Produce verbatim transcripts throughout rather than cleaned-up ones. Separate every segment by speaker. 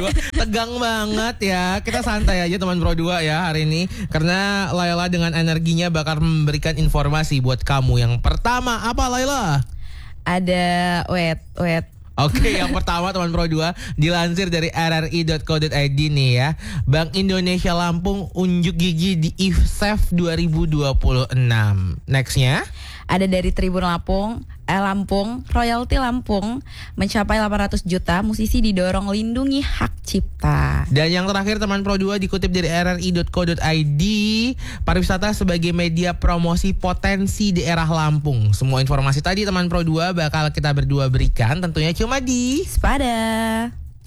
Speaker 1: dua. Tegang banget ya. Kita santai aja teman Pro dua ya hari ini. Karena Laila dengan energinya bakal memberikan informasi buat kamu. Yang pertama apa Laila?
Speaker 2: Ada wait, wait.
Speaker 1: Oke, yang pertama teman Pro dua dilansir dari r r i dot co dot i d nih ya. Bank Indonesia Lampung unjuk gigi di I F S E F dua ribu dua puluh enam. Nextnya
Speaker 2: ada dari Tribun Lampung, eh, Lampung, royalti Lampung mencapai delapan ratus juta, musisi didorong lindungi hak cipta.
Speaker 1: Dan yang terakhir teman Pro dua dikutip dari r r i dot co dot i d, pariwisata sebagai media promosi potensi daerah Lampung. Semua informasi tadi teman Pro dua bakal kita berdua berikan tentunya cuma di
Speaker 2: Spada.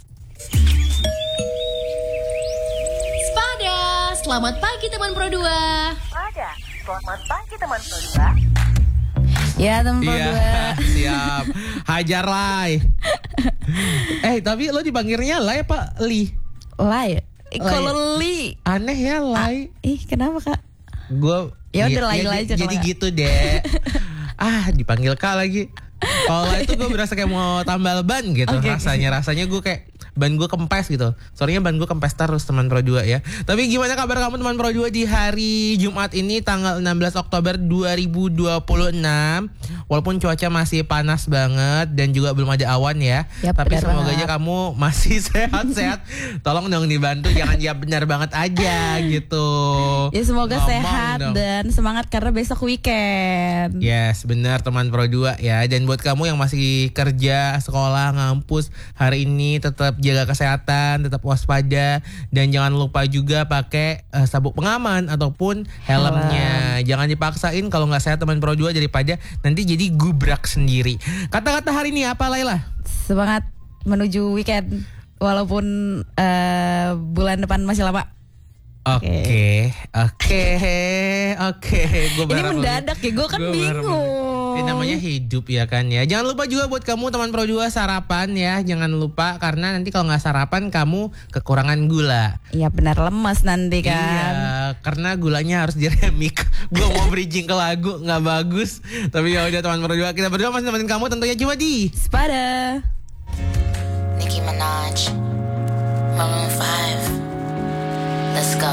Speaker 3: Spada, selamat pagi teman Pro dua.
Speaker 4: Spada, selamat pagi teman Pro dua.
Speaker 2: Ya teman Pro
Speaker 1: Iya,
Speaker 2: dua.
Speaker 1: siap. Hajar Lai. Eh tapi lo dipanggilnya Lai apa Li?
Speaker 2: Lai. Eh, Kalau Li.
Speaker 1: Aneh ya Lai.
Speaker 2: Ih, kenapa Kak?
Speaker 1: Gue
Speaker 2: Ya udah Lai Lai aja.
Speaker 1: Jadi
Speaker 2: kalau
Speaker 1: gitu deh. Ah dipanggil Kak lagi. Kalau Lai itu gue berasa kayak mau tambal ban gitu.
Speaker 2: Okay,
Speaker 1: rasanya rasanya gue kayak ban gue kempes gitu. Soalnya ban gue kempes terus teman Pro dua ya. Tapi gimana kabar kamu teman Pro dua di hari Jumat ini tanggal enam belas Oktober dua ribu dua puluh enam. Walaupun cuaca masih panas banget dan juga belum ada awan ya.
Speaker 2: Yap,
Speaker 1: Tapi
Speaker 2: benar
Speaker 1: semoga
Speaker 2: banget.
Speaker 1: aja kamu masih sehat-sehat. Tolong dong dibantu, jangan ya benar banget aja gitu.
Speaker 2: Ya semoga
Speaker 1: Ngomong
Speaker 2: sehat
Speaker 1: dong.
Speaker 2: dan semangat karena besok weekend.
Speaker 1: Yes, benar teman Pro dua ya. Dan buat kamu yang masih kerja, sekolah, ngampus, hari ini tetap jaga kesehatan, tetap waspada dan jangan lupa juga pakai uh, sabuk pengaman ataupun helmnya. Jangan dipaksain kalau nggak sehat teman Pro dua daripada nanti jadi gubrak sendiri. Kata-kata hari ini apa Laila?
Speaker 2: Semangat menuju weekend walaupun eh, bulan depan masih lama.
Speaker 1: Oke, oke, oke. Gua
Speaker 2: Ini
Speaker 1: berharap
Speaker 2: mendadak ya, gue kan
Speaker 1: Gua berharap
Speaker 2: bingung.
Speaker 1: Ini namanya hidup ya kan ya. Jangan lupa juga buat kamu teman Pro dua sarapan ya. Jangan lupa karena nanti kalau nggak sarapan kamu kekurangan gula.
Speaker 2: Iya benar, lemas nanti kan.
Speaker 1: Iya, karena gulanya harus diremik. Gue mau bridging ke lagu nggak bagus. Tapi ya udah teman Pro dua, kita berdua masih nemenin kamu tentunya cuma di
Speaker 2: Spada.
Speaker 5: Nicki Minaj, Maroon five. Let's go.